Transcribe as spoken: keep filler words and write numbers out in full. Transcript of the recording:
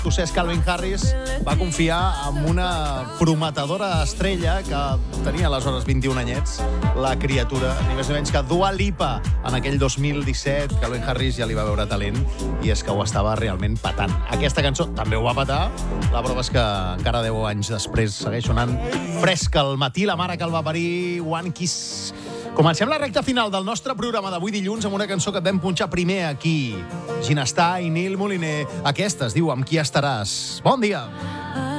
escocès Calvin Harris va confiar en una prometedora estrella que tenia aleshores vint-i-un anyets, la criatura, ni més ni menys que Dua Lipa. En aquell dos mil disset, Calvin Harris ja li va veure talent i és que ho estava realment patant. Aquesta cançó també ho va patar, la prova és que encara deu anys després segueix sonant fresca al matí, la mare que el va parir, One Kiss. Comencem la recta final del nostre programa d'avui dilluns amb una cançó que et vam punxar primer aquí. Ginestar i Nil Moliner. Aquesta es diu Amb qui estaràs. Bon dia!